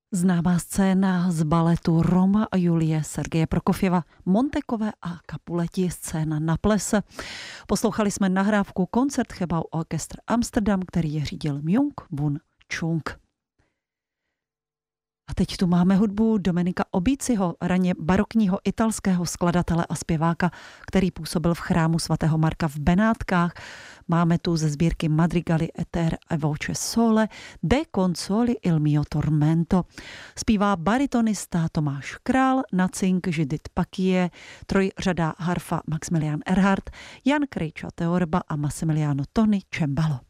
Známá scéna z baletu Roma a Julie Sergeje Prokofjeva, Montekové a Capuleti, scéna na plese. Poslouchali jsme nahrávku Koncert Chebau Orchestr Amsterdam, který je řídil Myung-Whun Chung. A teď tu máme hudbu Domenica Obiciho, raně barokního italského skladatele a zpěváka, který působil v chrámu svatého Marka v Benátkách. Máme tu ze sbírky Madrigali e terre e voce sole, De consoli il mio tormento. Zpívá baritonista Tomáš Král, na cink Judith Pakie, trojřadá harfa Maximilian Erhardt, Jan Krejča Teorba a Massimiliano Toni Cembalo.